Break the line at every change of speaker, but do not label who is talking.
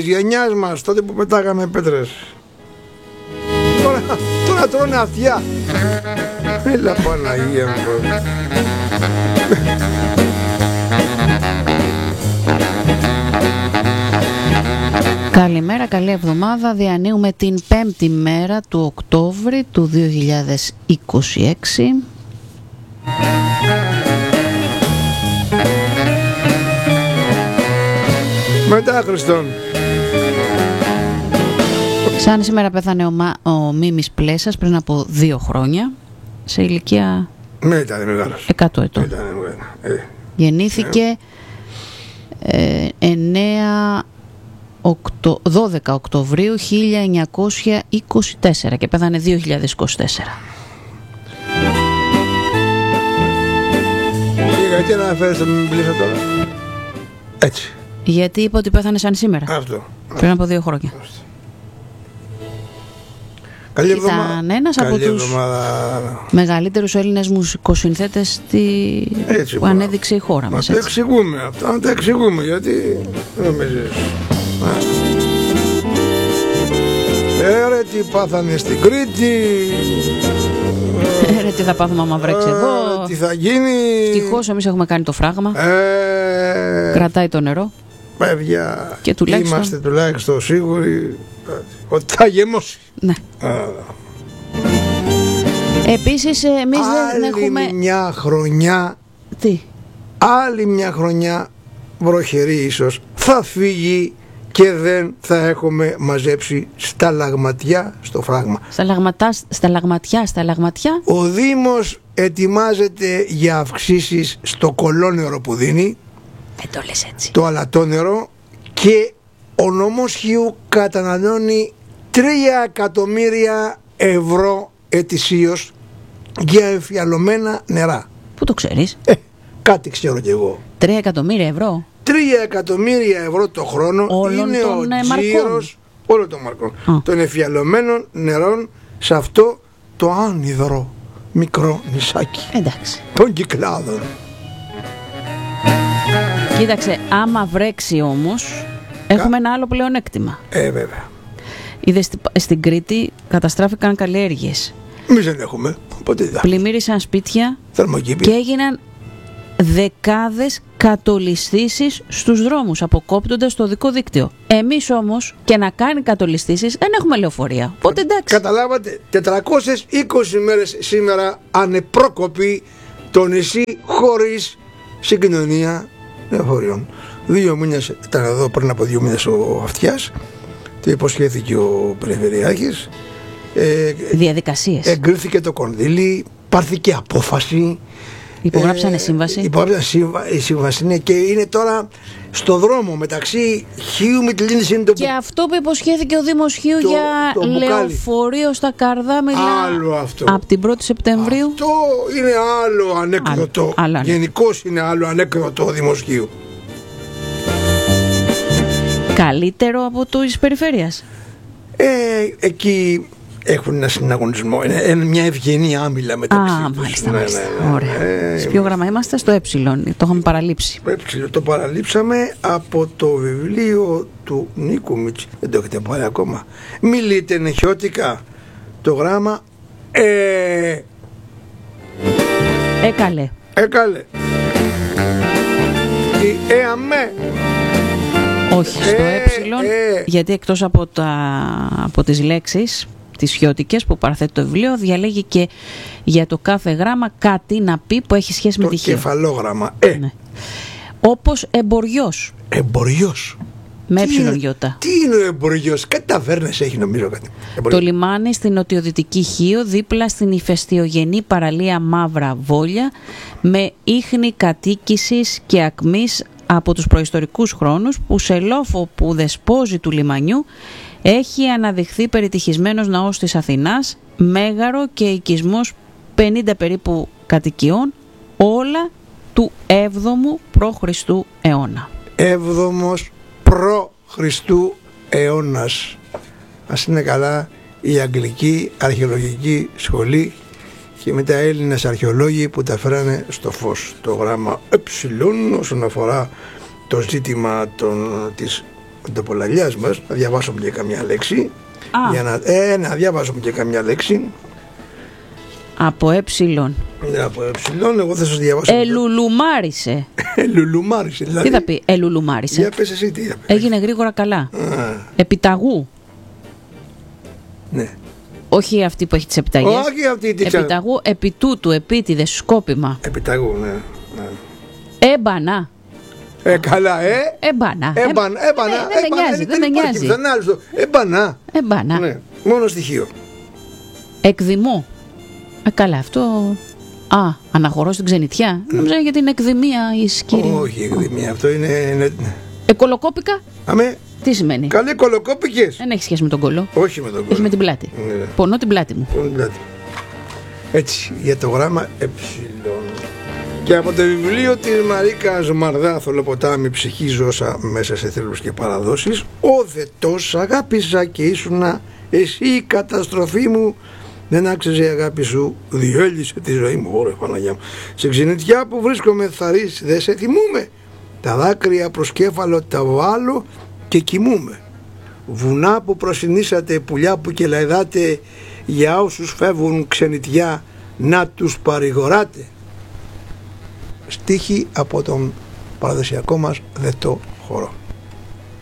γενιάς μας, τότε που πετάγαμε πέτρες. Τώρα τρώνε αυτιά. Έλα Παναγία μου.
Καλημέρα, καλή εβδομάδα. Διανύουμε την 5η μέρα του Οκτώβρη του 2026.
Μετά Χριστόν.
Σαν σήμερα πέθανε ο Μίμης Πλέσας πριν από 2 χρόνια, σε ηλικία 100 ετών. Γεννήθηκε 12 Οκτωβρίου 1924 και πέθανε 2024.
Γιατί να αναφέρεις το Μίμη Πλέσα τώρα? Έτσι.
Γιατί είπα ότι πέθανε σαν σήμερα.
Αυτό.
Πριν από 2 χρόνια.
Καλή εβδομάδα.
Ήταν ένας από τους μεγαλύτερους Έλληνες μουσικοσυνθέτες που ανέδειξε η χώρα μας.
Να τα εξηγούμε αυτά, να τα εξηγούμε, γιατί νομίζεις. Ρε τι πάθανε στην Κρήτη.
Ρε τι θα πάθουμε άμα βρέξει εδώ.
Τι θα γίνει.
Ευτυχώς εμείς έχουμε κάνει το φράγμα. Κρατάει το νερό.
Παιδιά,
και τουλάχιστον
είμαστε τουλάχιστον σίγουροι ότι θα γεμώσει.
Ναι. Επίσης εμείς δεν έχουμε
άλλη μια χρονιά.
Τι?
Άλλη μια χρονιά βροχερή ίσως θα φύγει και δεν θα έχουμε μαζέψει στα λαγματιά στο φράγμα.
Στα λαγματιά.
Ο Δήμος ετοιμάζεται για αυξήσεις στο κολόνερο που δίνει.
Το λες έτσι.
Το αλατόνερο, και ο νομός Χίου καταναλώνει 3 εκατομμύρια ευρώ ετησίως για εμφιαλωμένα νερά.
Πού το ξέρεις?
Κάτι ξέρω κι εγώ.
3 εκατομμύρια ευρώ.
3 εκατομμύρια ευρώ το χρόνο είναι ο τζίρος όλων των μαρκών των εμφιαλωμένων νερών σε αυτό το άνυδρο μικρό νησάκι.
Εντάξει.
Των Κυκλάδων.
Κοίταξε, άμα βρέξει όμως έχουμε ένα άλλο πλεονέκτημα.
Βέβαια.
Είδες, στην Κρήτη καταστράφηκαν καλλιέργειες.
Εμείς δεν έχουμε.
Πλημμύρισαν σπίτια και έγιναν δεκάδες κατολισθήσεις στους δρόμους, αποκόπτοντας το οδικό δίκτυο. Εμείς όμως, και να κάνει κατολισθήσεις, δεν έχουμε λεωφορεία. Οπότε εντάξει.
Καταλάβατε, 420 μέρες σήμερα ανεπρόκοπη το νησί χωρίς συγκοινωνία λεωφορείων. 2 μήνες ήταν εδώ πριν από 2 μήνες ο Αυτιάς. Το υποσχέθηκε ο Περιφερειάρχης.
Διαδικασίες.
Εγκρίθηκε το κονδύλι, πάρθηκε απόφαση.
Υπογράψανε σύμβαση.
Η σύμβαση είναι και είναι τώρα στο δρόμο μεταξύ Χίου Μυτιλίνης.
Και αυτό που υποσχέθηκε ο Δήμος Χίου για λεωφορείο στα Καρδάμιλα από την 1η Σεπτεμβρίου.
Αυτό είναι άλλο ανέκδοτο. Γενικώς είναι άλλο ανέκδοτο ο Δήμος Χίου.
Καλύτερο από της περιφέρειας.
Εκεί έχουν ένα συναγωνισμό, είναι μια ευγενή άμυλα μεταξύ τους.
Μάλιστα. Ωραία. Σε ποιο γράμμα είμαστε? Στο ε, το είχαμε παραλείψει.
Το παραλείψαμε από το βιβλίο του Νίκου Μίτσι. Δεν το έχετε πάρει ακόμα. Μιλείτε νεχιώτικα. Το γράμμα
Έκαλε.
Η αμέ.
Όχι, στο ε, γιατί εκτός από τις λέξεις τις χιώτικες που παραθέτει το βιβλίο, διαλέγει και για το κάθε γράμμα κάτι να πει που έχει σχέση με τη χ.
Κεφαλόγραμμα.
Ναι. Όπως εμποριός.
Εμποριός.
Με εψιλογιώτα.
Τι είναι ο εμποριός? Κάτι ταβέρνες έχει νομίζω κάτι.
Το λιμάνι στην νοτιοδυτική Χίο, δίπλα στην ηφαιστειογενή παραλία Μαύρα Βόλια, με ίχνη κατοίκησης και ακμής από τους προϊστορικούς χρόνους, που σε λόφο που δεσπόζει του λιμανιού έχει αναδειχθεί περιτυχισμένος ναός της Αθηνάς, μέγαρο και οικισμός 50 περίπου κατοικιών, όλα του 7ου π.Χ. αιώνα.
7ος π.Χ. αιώνας. Ας είναι καλά η Αγγλική Αρχαιολογική Σχολή και μετά Έλληνες αρχαιολόγοι που τα φέρανε στο φως. Το γράμμα ε όσον αφορά το ζήτημα της το πολλαλιάς μας, να διαβάσουμε και καμιά λέξη. Για να διαβάσουμε και καμιά λέξη.
Από
Από εγώ θα σας διαβάσω.
Ελουλουμάρισε.
Ελουλουμάρισε, δηλαδή.
Τι θα πει ελουλουμάρισε?
Για πες εσύ τι θα πει.
Έγινε γρήγορα καλά. Επιταγού.
Ναι.
Όχι αυτή που έχει τις επιταγές.
Όχι αυτή τη
Επιταγού, επί τούτου, επίτηδες, σκόπιμα.
Επιταγού, ναι.
Έμπανα.
Καλά,
Έμπανα. Δεν με νοιάζει.
Έμπανα. Ναι, μόνο στοιχείο.
Εκδημώ. Καλά, αυτό. Αναχωρώ στην ξενιτιά. Νομίζω για την εκδημία η σκύρη.
Όχι, εκδημία. Αυτό είναι.
Εκολοκόπηκα.
Αμέ.
Τι σημαίνει?
Καλέ, κολοκόπηκες.
Δεν έχει σχέση με τον κολό.
Όχι με τον κολό.
Έχει με την πλάτη.
Ναι.
Πονώ την πλάτη μου.
Έτσι, για το γράμμα ε. Και από το βιβλίο της Μαρίκας Μαρδά, Θολοποτάμι, ψυχή ζώσα μέσα σε θρύλους και παραδόσεις. Ο δετός αγάπησα και ήσουνα εσύ η καταστροφή μου. Δεν άξιζε η αγάπη σου, διέλυσε τη ζωή μου. Ωραία Παναγιά μου. Σε ξενιτιά που βρίσκομαι θαρής, δεν σε θυμούμαι. Τα δάκρυα προς κέφαλο τα βάλω και κοιμούμαι. Βουνά που προσυνήσατε, πουλιά που κελαϊδάτε, για όσους φεύγουν ξενιτιά να τους παρηγοράτε. Στίχη από τον παραδοσιακό μας δετό χορό.